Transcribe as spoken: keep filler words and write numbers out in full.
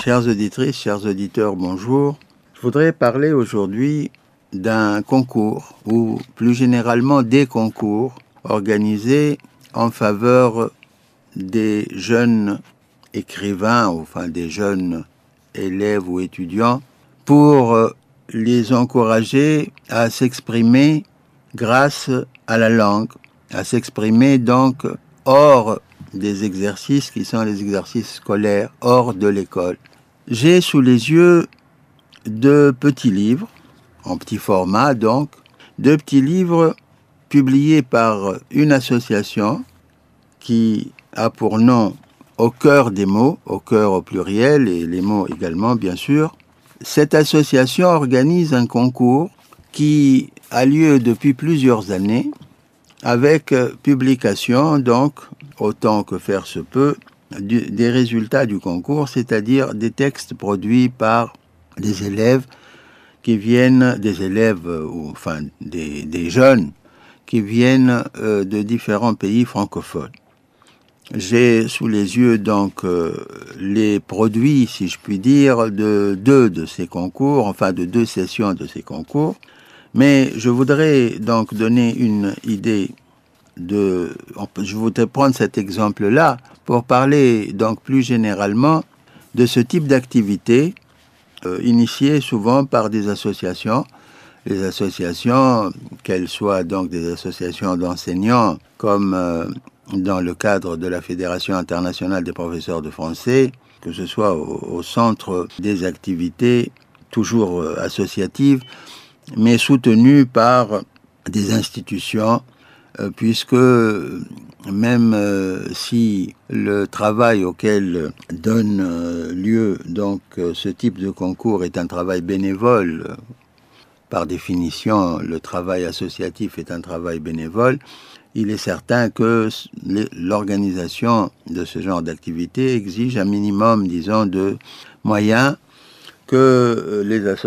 Chères auditrices, chers auditeurs, bonjour. Je voudrais parler aujourd'hui d'un concours, ou plus généralement des concours organisés en faveur des jeunes écrivains, enfin des jeunes élèves ou étudiants, pour les encourager à s'exprimer grâce à la langue, à s'exprimer donc hors des exercices qui sont les exercices scolaires, hors de l'école. J'ai sous les yeux deux petits livres, en petit format donc, deux petits livres publiés par une association qui a pour nom Au cœur des mots, au cœur au pluriel et les mots également bien sûr. Cette association organise un concours qui a lieu depuis plusieurs années avec publication, donc, autant que faire se peut, du, des résultats du concours, c'est-à-dire des textes produits par des élèves qui viennent, des élèves, ou enfin des, des jeunes, qui viennent euh, de différents pays francophones. J'ai sous les yeux donc euh, les produits, si je puis dire, de deux de ces concours, enfin de deux sessions de ces concours. Mais je voudrais donc donner une idée de... Je voudrais prendre cet exemple-là pour parler donc plus généralement de ce type d'activité euh, initiée souvent par des associations. Les associations, qu'elles soient donc des associations d'enseignants, comme euh, dans le cadre de la Fédération internationale des professeurs de français, que ce soit au, au centre des activités toujours euh, associatives, mais soutenues par des institutions, euh, puisque même euh, si le travail auquel donne euh, lieu donc euh, ce type de concours est un travail bénévole, euh, par définition, le travail associatif est un travail bénévole, il est certain que l'organisation de ce genre d'activité exige un minimum, disons, de moyens que les associations